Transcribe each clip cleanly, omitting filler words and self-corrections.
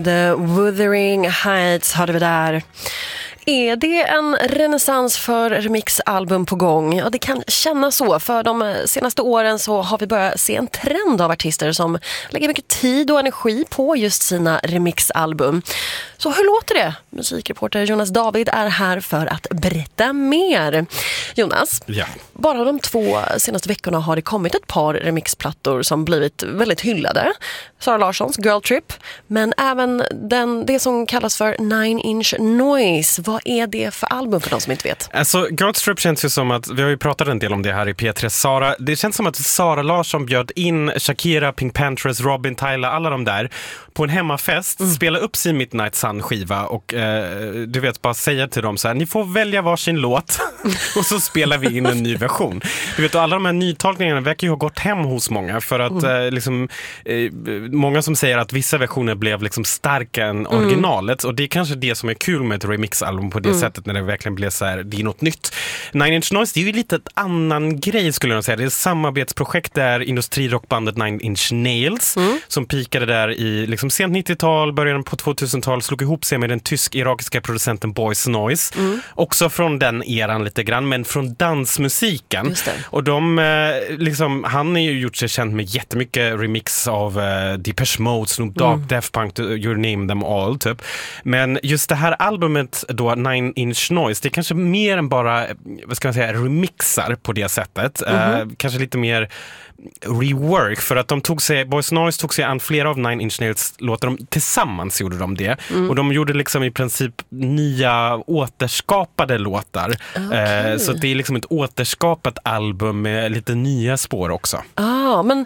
The Wuthering Heights hörde vi där. Är det en renässans för remixalbum på gång? Ja, det kan kännas så. För de senaste åren så har vi börjat se en trend av artister som lägger mycket tid och energi på just sina remixalbum. Så hur låter det? Musikreporter Jonas David är här för att berätta mer. Jonas, bara de 2 senaste veckorna har det kommit ett par remixplattor som blivit väldigt hyllade. Sara Larssons Girl Trip, men även det som kallas för 9-inch Noise. Vad är det för album för de som inte vet? Alltså, Girl Trip känns ju som att, vi har ju pratat en del om det här i P3 Sara. Det känns som att Sara Larsson bjöd in Shakira, Pink Panthers, Robin, Tyler, alla de där på en hemmafest, spela upp sin Midnight Sun-skiva och du vet, bara säga till dem så här: ni får välja varsin låt och så spelar vi in en ny version. Du vet, alla de här nytolkningarna verkar ju ha gått hem hos många för att många som säger att vissa versioner blev liksom starkare än originalet, och det är kanske det som är kul med ett remixalbum på det sättet, när det verkligen blir så här, det är något nytt. 9-inch Noise, det är ju lite ett annan grej skulle jag säga. Det är ett samarbetsprojekt där industrirockbandet 9-inch Nails som pikade där i liksom sent 90-tal, början på 2000-tal, slog ihop sig med den tysk-irakiska producenten Boys Noise. Också från den eran lite grann, men från dansmusiken. Och de, liksom, han har ju gjort sig känd med jättemycket remix av Depeche Mode, Snoop Dogg, Daft Punk, you name them all, typ. Men just det här albumet då, 9-inch Noise, det är kanske mer än bara, vad ska man säga, remixar på det sättet. Kanske lite mer rework, för att Boys Noise tog sig an flera av 9-inch Nails låtar, tillsammans gjorde de det. Och de gjorde liksom i princip nya återskapade låtar. Så det är liksom ett återskapat album med lite nya spår också. Men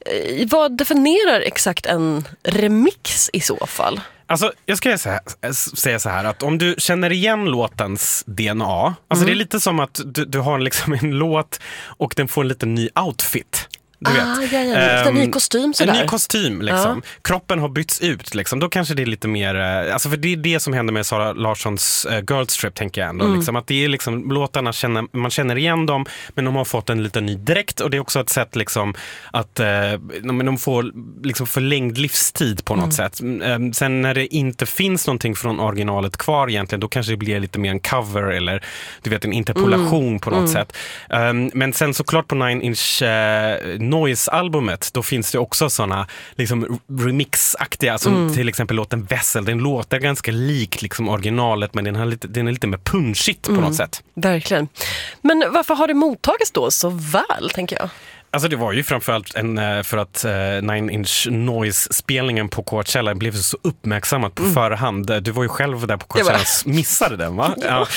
vad definierar exakt en remix i så fall? Alltså, jag ska säga så här att om du känner igen låtens DNA, alltså det är lite som att du har liksom en låt och den får en lite ny outfit. Du vet. En ny kostym sådär. En ny kostym liksom. Kroppen har bytts ut liksom. Då kanske det är lite mer, alltså för det är det som händer med Sara Larssons Girl Trip, tänker jag ändå liksom, att det är liksom, låtarna man känner igen dem, men de har fått en liten ny dräkt, och det är också ett sätt liksom att de får liksom förlängd livstid på något sätt. Sen när det inte finns någonting från originalet kvar egentligen, då kanske det blir lite mer en cover eller du vet, en interpolation på något sätt. Men sen såklart på 9-inch Noise-albumet, då finns det också såna liksom remix-aktiga, som till exempel låten Vessel. Den låter ganska lik liksom originalet, men den är lite mer punchigt på något sätt. Verkligen. Men varför har det mottagits då så väl, tänker jag? Alltså det var ju framförallt för att 9-inch Noise-spelningen på Coachella blev så uppmärksammat på förhand. Du var ju själv där på Coachella och missade den, va? Ja.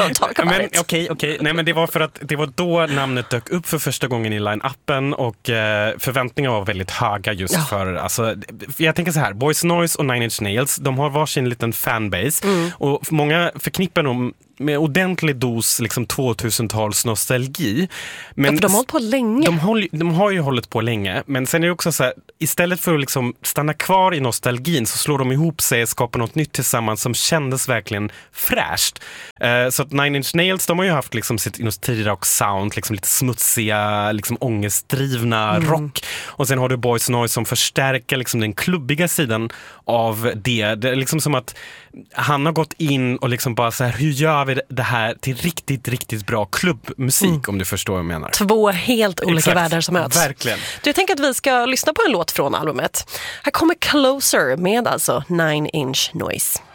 Men okej. Nej, men det var för att det var då namnet dök upp för första gången i line-upen, och förväntningarna var väldigt höga just för, alltså, jag tänker så här, Boys Noise och 9-inch Nails, de har varsin liten fanbase, och många förknippar dem med ordentlig dos liksom 2000-tals nostalgi. Men för de har hållit på länge. De har ju hållit på länge, men sen är det också så här, istället för att liksom stanna kvar i nostalgin, så slår de ihop sig och skapar något nytt tillsammans som kändes verkligen fräscht. Så att 9-inch Nails, de har ju haft liksom sitt industrirock-sound, liksom lite smutsiga, liksom ångestdrivna rock. Och sen har du Boys Noise som förstärker liksom den klubbiga sidan av det. Det är liksom som att han har gått in och liksom bara så här, hur gör vi det här till riktigt, riktigt bra klubbmusik, om du förstår vad jag menar. 2 helt olika världar som möts. Verkligen. Jag tänker att vi ska lyssna på en låt från albumet. Här kommer Closer med alltså 9-inch Noise.